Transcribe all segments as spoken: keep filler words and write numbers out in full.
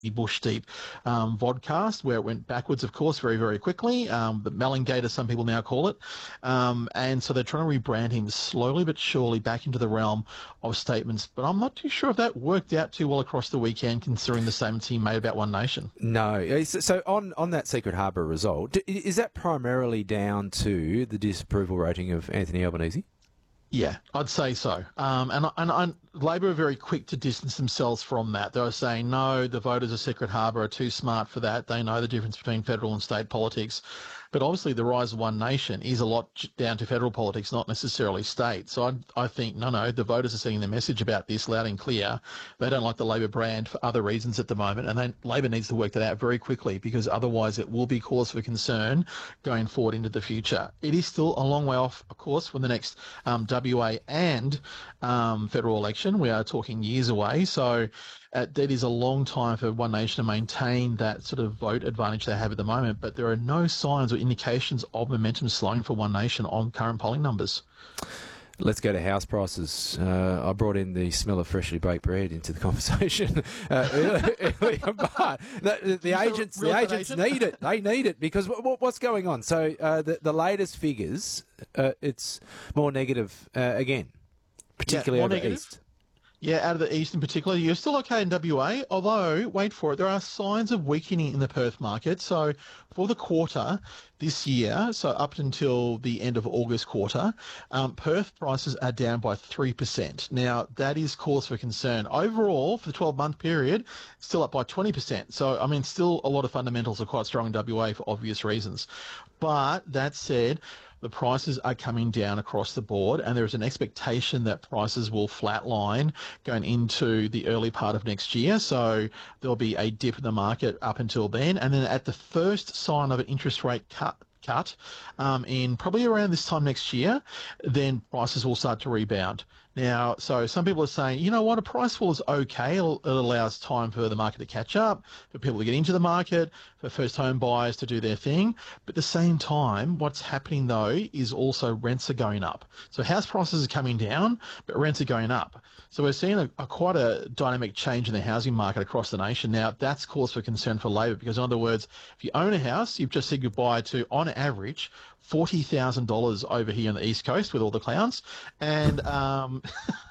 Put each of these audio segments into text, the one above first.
bush deep um, vodcast, where it went backwards, of course, very, very quickly. Um, the Mellingate, as some people now call it. Um, and so they're trying to rebrand him slowly but surely back into the realm of statements. But I'm not too sure if that worked out too well across the weekend, considering the statements he made about One Nation. No. So on, on that Secret Harbour result, is that primarily down to the disapproval rating of Anthony Albanese? Yeah, I'd say so. Um, and and, and Labor are very quick to distance themselves from that. They were saying, no, the voters of Secret Harbour are too smart for that. They know the difference between federal and state politics. But obviously the rise of One Nation is a lot down to federal politics, not necessarily state. So I, I think, no, no, the voters are sending their message about this loud and clear. They don't like the Labor brand for other reasons at the moment, and then Labor needs to work that out very quickly, because otherwise it will be cause for concern going forward into the future. It is still a long way off, of course, from the next um, W A and um, federal election. We are talking years away. So Uh, that is a long time for One Nation to maintain that sort of vote advantage they have at the moment, but there are no signs or indications of momentum slowing for One Nation on current polling numbers. Let's go to house prices. Uh, I brought in the smell of freshly baked bread into the conversation uh, earlier, but the, the agents, the agents need it. They need it because what, what's going on? So uh, the, the latest figures, uh, it's more negative uh, again, particularly yeah, over negative. east. Yeah, out of the east in particular. You're still okay in W A, although, wait for it, there are signs of weakening in the Perth market. So for the quarter this year, so up until the end of August quarter, um, Perth prices are down by three percent. Now, that is cause for concern. Overall, for the twelve-month period, still up by twenty percent. So, I mean, still a lot of fundamentals are quite strong in W A for obvious reasons. But that said, the prices are coming down across the board, and there is an expectation that prices will flatline going into the early part of next year. So there'll be a dip in the market up until then. And then at the first sign of an interest rate cut, cut um, in probably around this time next year, then prices will start to rebound. Now, so some people are saying, you know what, a price fall is okay. It'll, it allows time for the market to catch up, for people to get into the market, for first home buyers to do their thing. But at the same time, what's happening though is also rents are going up. So house prices are coming down, but rents are going up. So we're seeing a, a quite a dynamic change in the housing market across the nation. Now, that's cause for concern for Labor, because in other words, if you own a house, you've just said goodbye to, on average, forty thousand dollars over here on the East Coast with all the clowns. And, um,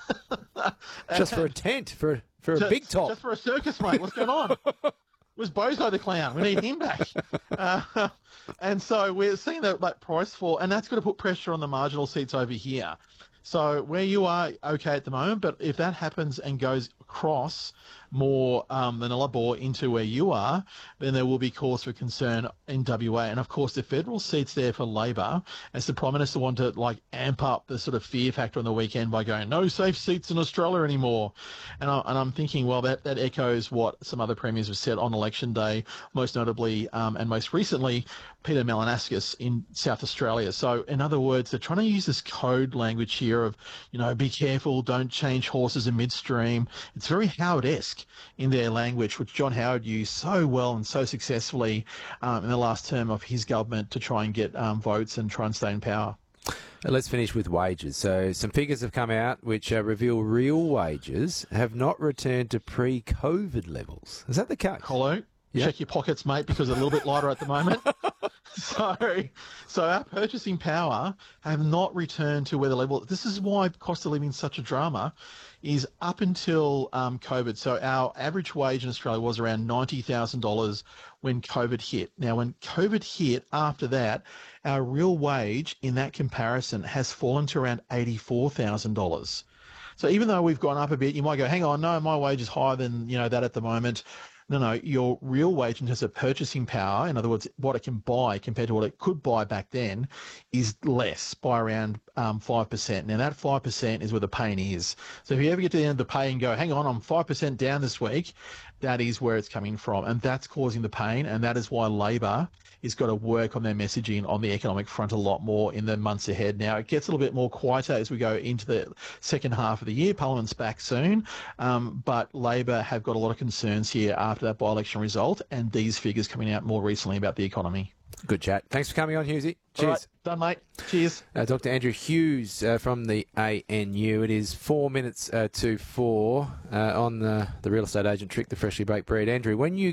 just for a tent, for, for a just, big top. Just for a circus, mate. What's going on? It was Bozo the clown. We need him back. Uh, and so we're seeing that, that price fall, and that's going to put pressure on the marginal seats over here. So where you are, okay at the moment, but if that happens and goes across more um, than a lot more into where you are, then there will be cause for concern in W A. And of course, the federal seats there for Labor, as the Prime Minister wanted to like amp up the sort of fear factor on the weekend by going, no safe seats in Australia anymore. And, I, and I'm thinking, well, that, that echoes what some other premiers have said on election day, most notably um, and most recently, Peter Malinaskis in South Australia. So in other words, they're trying to use this code language here of, you know, be careful, don't change horses in midstream. It's very Howard-esque in their language, which John Howard used so well and so successfully um, in the last term of his government to try and get um, votes and try and stay in power. Let's finish with wages. So some figures have come out which uh, reveal real wages have not returned to pre-COVID levels. Is that the case? Hello? Yeah. Check your pockets, mate, because they're a little bit lighter at the moment. So, so our purchasing power have not returned to where the level. This is why cost of living is such a drama. Is up until um, COVID. So our average wage in Australia was around ninety thousand dollars when COVID hit. Now, when COVID hit, after that, our real wage in that comparison has fallen to around eighty-four thousand dollars. So even though we've gone up a bit, you might go, hang on, no, my wage is higher than, you know, that at the moment. No, no, your real wage in terms of purchasing power, in other words, what it can buy compared to what it could buy back then, is less by around um, five percent. Now, that five percent is where the pain is. So if you ever get to the end of the pay and go, hang on, I'm five percent down this week, that is where it's coming from. And that's causing the pain, and that is why Labor is got to work on their messaging on the economic front a lot more in the months ahead. Now, it gets a little bit more quieter as we go into the second half of the year. Parliament's back soon, um, but Labor have got a lot of concerns here after that by-election result and these figures coming out more recently about the economy. Good chat. Thanks for coming on, Hughesy. Cheers. All right, done, mate. Cheers. Uh, Doctor Andrew Hughes uh, from the A N U. It is four minutes uh, to four uh, on the, the real estate agent trick, the freshly baked bread. Andrew, when you